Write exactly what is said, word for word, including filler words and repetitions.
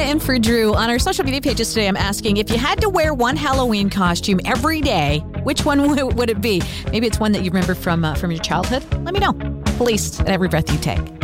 in for Drew. On our social media pages today, I'm asking, if you had to wear one Halloween costume every day, which one w- would it be? Maybe it's one that you remember from uh, from your childhood. Let me know. Police at Every Breath You Take.